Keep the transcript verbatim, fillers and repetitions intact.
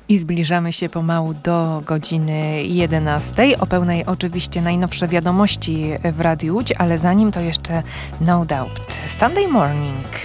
I zbliżamy się pomału do godziny jedenastej. O pełnej oczywiście najnowsze wiadomości w Radiu Łódź, ale zanim to jeszcze No Doubt. Sunday Morning.